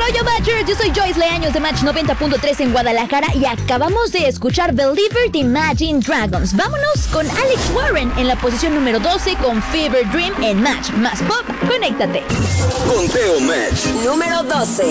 rollo, Matchers? Yo soy Joyce Leaños de Match 90.3 en Guadalajara y acabamos de escuchar Believer de Imagine Dragons. Vámonos con Alex Warren en la posición número 12 con Fever Dream en Match Más Pop. Conéctate. Conteo Match. Número 12.